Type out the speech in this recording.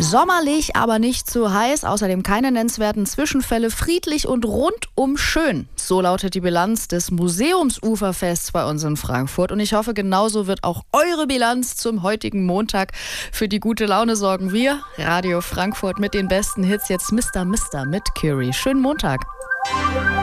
Sommerlich, aber nicht zu heiß. Außerdem keine nennenswerten Zwischenfälle. Friedlich und rundum schön. So lautet die Bilanz des Museumsuferfests bei uns in Frankfurt. Und ich hoffe, genauso wird auch eure Bilanz zum heutigen Montag. Für die gute Laune sorgen wir, Radio Frankfurt, mit den besten Hits. Jetzt Mr. mit Curie. Schönen Montag.